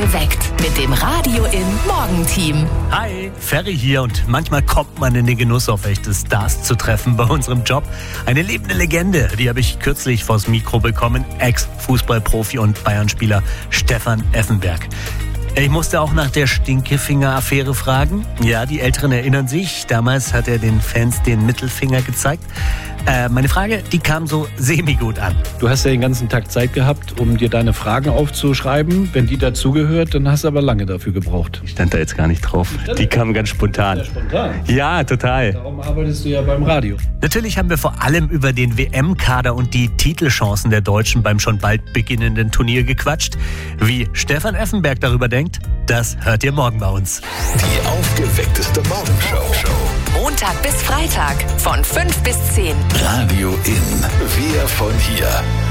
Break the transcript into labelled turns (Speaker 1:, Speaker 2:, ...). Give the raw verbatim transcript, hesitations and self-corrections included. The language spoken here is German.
Speaker 1: Geweckt mit dem Radio im Morgenteam.
Speaker 2: Hi, Ferry hier und manchmal kommt man in den Genuss, auf echte Stars zu treffen bei unserem Job. Eine lebende Legende, die habe ich kürzlich vors Mikro bekommen, Ex-Fußballprofi und Bayern-Spieler Stefan Effenberg. Ich musste auch nach der Stinkefinger-Affäre fragen. Ja, die Älteren erinnern sich. Damals hat er den Fans den Mittelfinger gezeigt. Äh, meine Frage, die kam so semi-gut an.
Speaker 3: Du hast ja den ganzen Tag Zeit gehabt, um dir deine Fragen aufzuschreiben. Wenn die dazugehört, dann hast du aber lange dafür gebraucht.
Speaker 2: Ich stand da jetzt gar nicht drauf. Die kamen ganz spontan.
Speaker 3: Ja, spontan.
Speaker 2: Ja, total.
Speaker 3: Darum arbeitest du ja beim Radio.
Speaker 2: Natürlich haben wir vor allem über den W M-Kader und die Titelchancen der Deutschen beim schon bald beginnenden Turnier gequatscht. Wie Stefan Effenberg darüber denkt, das hört ihr morgen bei uns.
Speaker 4: Die aufgeweckteste Morgenshow.
Speaker 1: Montag bis Freitag von fünf bis zehn.
Speaker 4: Radio in. Wir von hier.